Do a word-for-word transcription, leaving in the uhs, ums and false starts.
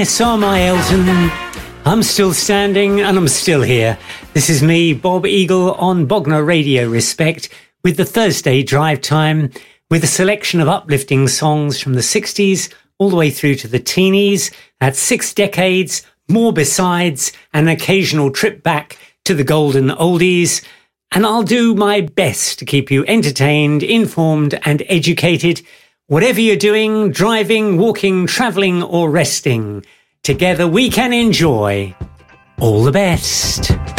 So am I, Elton. I'm still standing and I'm still here. This is me, Bob Eagle, on Bognor Radio Respect, with the Thursday drive time, with a selection of uplifting songs from the sixties all the way through to the teenies. That's six decades, more besides, an occasional trip back to the golden oldies. And I'll do my best to keep you entertained, informed and educated, whatever you're doing, driving, walking, travelling or resting. Together we can enjoy all the best.